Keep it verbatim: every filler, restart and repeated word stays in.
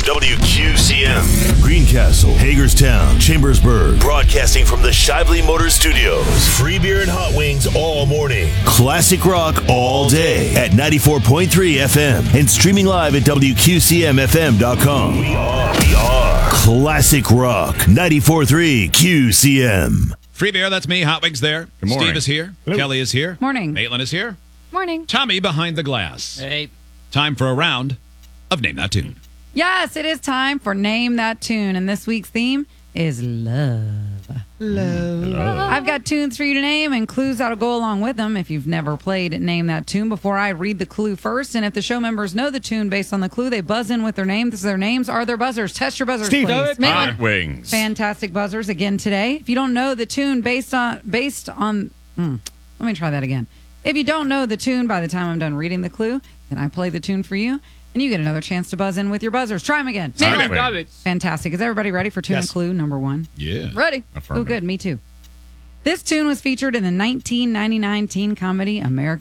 W Q C M. Greencastle, Hagerstown, Chambersburg. Broadcasting from the Shively Motor Studios. Free beer and hot wings all morning. Classic rock all day at ninety-four point three F M and streaming live at W Q C M F M dot com. We are, we are Classic rock ninety-four point three Q C M. Free beer, that's me. Hot Wings there. Good morning. Steve is here. Hello. Kelly is here. Morning. Maitland is here. Morning. Tommy behind the glass. Hey. Time for a round of Name That Tune. Yes, it is time for Name That Tune, and this week's theme is love. Love. I've got tunes for you to name and clues that'll go along with them if you've never played Name That Tune before. I read the clue first, and if the show members know the tune based on the clue, they buzz in with their name. This is their names are their buzzers. Test your buzzers, Steve, please. Maitland. Hot Wings. Fantastic buzzers again today. If you don't know the tune based on based on, mm, let me try that again. If you don't know the tune by the time I'm done reading the clue, then I play the tune for you, and you get another chance to buzz in with your buzzers. Try them again. Hot Maitland. Wings. Fantastic. Is everybody ready for tune Yes. and clue number one? Yeah. Ready? Oh, Affirmative. good. Me too. This tune was featured in the nineteen ninety-nine teen comedy American